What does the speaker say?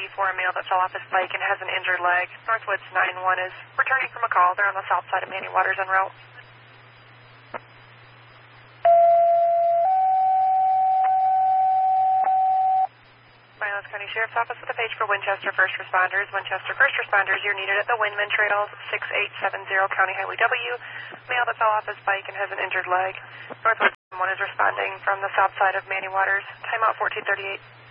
for a male that fell off his bike and has an injured leg. Northwoods 9-1 is returning from a call. They're on the south side of Manny Waters en route. Miles County Sheriff's Office with a page for Winchester First Responders. Winchester First Responders, you're needed at the Windman Trail, 6870 County Highway W. Male that fell off his bike and has an injured leg. Northwoods 1 is responding from the south side of Manny Waters. Timeout 1438.